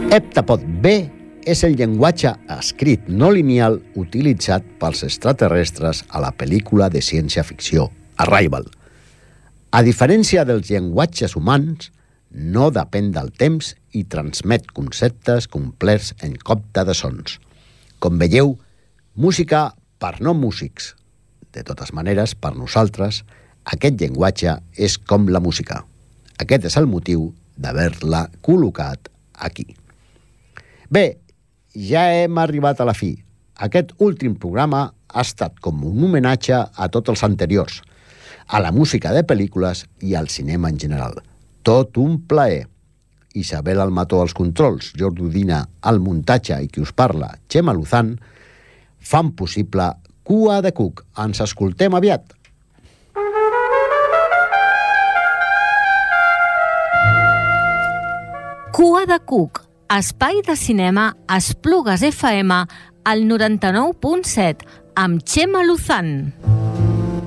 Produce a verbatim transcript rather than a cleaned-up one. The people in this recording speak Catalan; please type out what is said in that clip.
Heptapod B és el llenguatge escrit no lineal utilitzat pels extraterrestres a la pel·lícula de ciència-ficció Arrival. A diferència dels llenguatges humans, no depèn del temps i transmet conceptes complets en compte de sons. Com veieu, música per no músics. De totes maneres, per nosaltres, aquest llenguatge és com la música. Aquest és el motiu d'haver-la col·locat aquí. Bé, ja hem arribat a la fi. Aquest últim programa ha estat com un homenatge a tots els anteriors, a la música de pel·lícules i al cinema en general. Tot un plaer. Isabel Almató als controls, Jordi Udina al muntatge i qui us parla, Txema Luzán, fan possible Cua de Cuc. Ens escoltem aviat. Cua de Cuc, espai de cinema a Esplugues F M al noranta-nou punt set amb Txema Luzán.